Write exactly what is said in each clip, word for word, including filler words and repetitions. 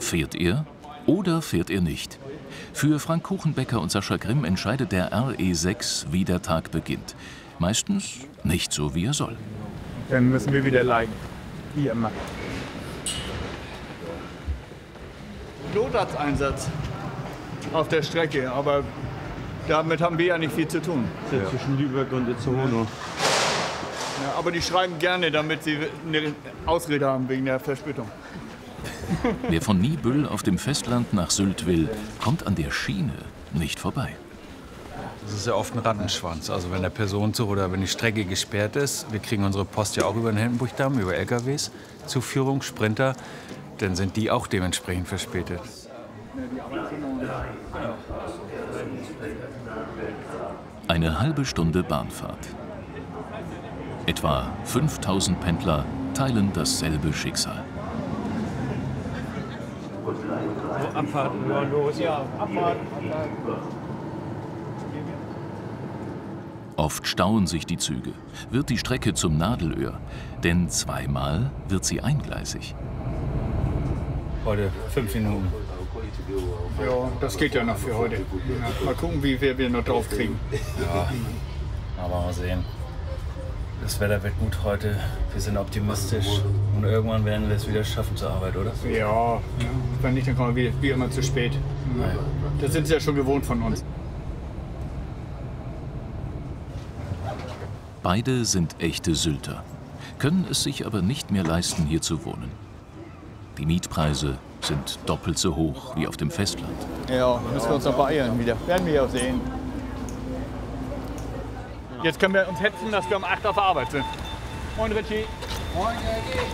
Fährt er oder fährt er nicht? Für Frank Kuchenbecker und Sascha Grimm entscheidet der R E sechs, wie der Tag beginnt. Meistens nicht so, wie er soll. Dann müssen wir wieder leiden, wie immer. Notarzteinsatz auf der Strecke, aber damit haben wir ja nicht viel zu tun. Das ist ja zwischen Lübeck und Itzehoe. Ja, aber die schreiben gerne, damit sie eine Ausrede haben wegen der Verspätung. Wer von Niebüll auf dem Festland nach Sylt will, kommt an der Schiene nicht vorbei. Das ist ja oft ein Rattenschwanz. Also wenn der Personenzug oder wenn die Strecke gesperrt ist, wir kriegen unsere Post ja auch über den Hindenburgdamm, über L K Ws, Zuführung, Sprinter, dann sind die auch dementsprechend verspätet. Eine halbe Stunde Bahnfahrt. Etwa fünftausend Pendler teilen dasselbe Schicksal. So, Abfahrten wollen los. Ja, Abfahrten. Oft stauen sich die Züge, wird die Strecke zum Nadelöhr, denn zweimal wird sie eingleisig. Heute fünf Minuten. Ja, das geht ja noch für heute. Ja, mal gucken, wie wir, wir noch drauf kriegen. Ja, aber mal sehen. Das Wetter wird gut heute. Wir sind optimistisch und irgendwann werden wir es wieder schaffen zur Arbeit, oder? Ja, wenn nicht, dann kommen wir wie, wie immer zu spät. Das sind sie ja schon gewohnt von uns. Beide sind echte Sylter, können es sich aber nicht mehr leisten, hier zu wohnen. Die Mietpreise sind doppelt so hoch wie auf dem Festland. Ja, müssen wir uns noch beeilen wieder. Werden wir ja sehen. Jetzt können wir uns hetzen, dass wir um acht auf der Arbeit sind. Moin Richie. Moin Jackie.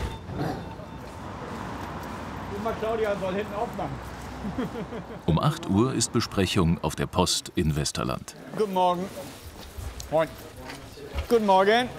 Immer Claudia soll hinten aufmachen. Um acht Uhr ist Besprechung auf der Post in Westerland. Guten Morgen. Moin. Guten Morgen.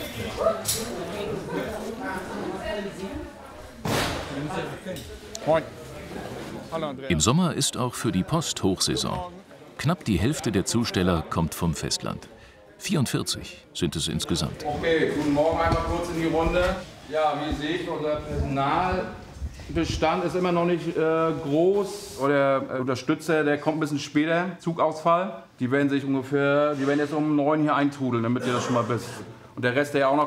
Moin. Hallo Andrea. Im Sommer ist auch für die Post Hochsaison. Knapp die Hälfte der Zusteller kommt vom Festland. vierundvierzig sind es insgesamt. Okay, guten Morgen einmal kurz in die Runde. Ja, wie sehe ich, unser Personalbestand ist immer noch nicht äh, groß. Der äh, Unterstützer, der kommt ein bisschen später, Zugausfall. Die werden sich ungefähr, die werden jetzt um neun hier eintrudeln, damit ihr das schon mal wisst. Und der Rest, der ja auch noch